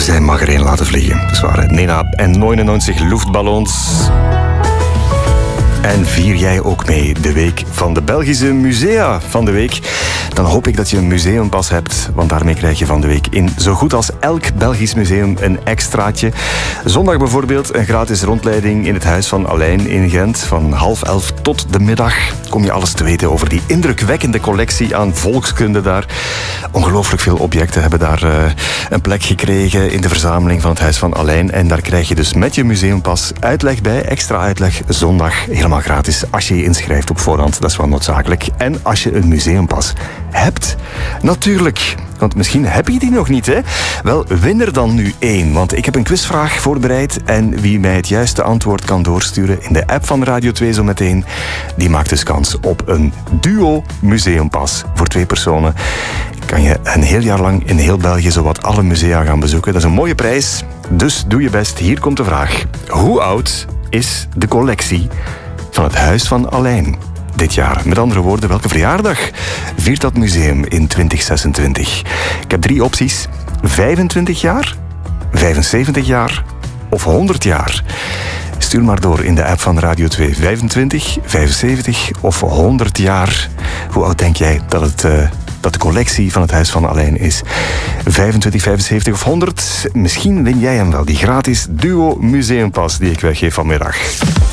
Zij mag er één laten vliegen. Dat is waar. Nena en 99 luchtballons. En vier jij ook mee de week van de Belgische musea van de week? Dan hoop ik dat je een museumpas hebt, want daarmee krijg je van de week in zo goed als elk Belgisch museum een extraatje. Zondag bijvoorbeeld een gratis rondleiding in het Huis van Alein in Gent. Van 10:30 tot de middag kom je alles te weten over die indrukwekkende collectie aan volkskunde daar. Ongelooflijk veel objecten hebben daar een plek gekregen in de verzameling van het Huis van Alein. En daar krijg je dus met je museumpas uitleg bij, extra uitleg, zondag helemaal gratis als je je inschrijft op voorhand. Dat is wel noodzakelijk. En als je een museumpas hebt, natuurlijk. Want misschien heb je die nog niet, hè? Wel, win er dan nu één. Want ik heb een quizvraag voorbereid. En wie mij het juiste antwoord kan doorsturen in de app van Radio 2 zo meteen, die maakt dus kans op een duo museumpas voor 2 personen. Kan je een heel jaar lang in heel België zowat alle musea gaan bezoeken. Dat is een mooie prijs. Dus doe je best. Hier komt de vraag. Hoe oud is de collectie van het Huis van Alein dit jaar? Met andere woorden, welke verjaardag viert dat museum in 2026? Ik heb 3 opties. 25 jaar, 75 jaar of 100 jaar. Stuur maar door in de app van Radio 2. 25, 75 of 100 jaar. Hoe oud denk jij dat de collectie van het Huis van Alein is? 25, 75 of 100? Misschien win jij hem wel. Die gratis duo museumpas die ik weggeef vanmiddag.